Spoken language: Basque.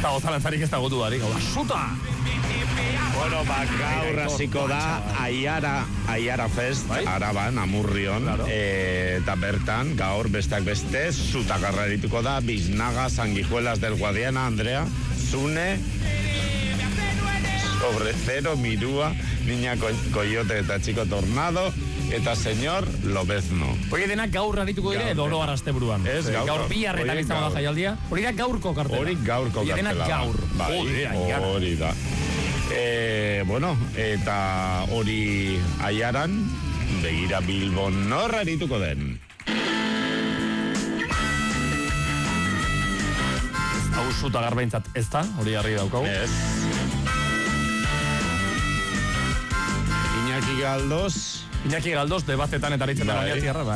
dago zalantzarik, ez dago dudarik. Suta! Bueno, gaur hasiko da Aiara Fest, Araban, Amurrion, eta bertan, gaur besteak beste, zutagarra erituko da, Biznaga, Sanguijuelas del Guadiana, Andrea, Zune, Sobre Cero, Mirúa, Niña Coyote eta Chico Tornado, eta Señor Lobezno. Hori denak gaur arituko dire edo oro arazte buruan. Ez, gaur biharretan izango da jaialdia. Hori da gaurko kartela. Hori gaurko kartela. Denak gaur. Hori da. Bueno, eta hori Aiaran, begira Bilbon nor arituko den. Hau zuta garbaintzat ez da, hori harri daukagu. Ez. Iñaki Galdos, debatetan eta aritzen da